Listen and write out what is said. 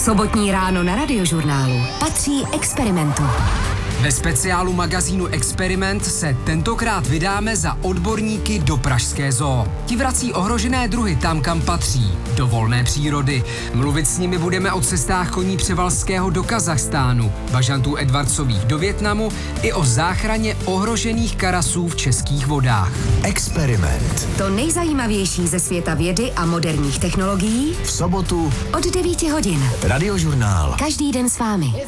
Sobotní ráno na Radiožurnálu patří Experimentu. Ve speciálu magazínu Experiment se tentokrát vydáme za odborníky do pražské zoo. Ti vrací ohrožené druhy tam, kam patří, do volné přírody. Mluvit s nimi budeme o cestách koní Převalského do Kazachstánu, bažantů Edwardsových do Vietnamu i o záchraně ohrožených karasů v českých vodách. Experiment. To nejzajímavější ze světa vědy a moderních technologií V sobotu od 9 hodin. Radiožurnál. Každý den s vámi.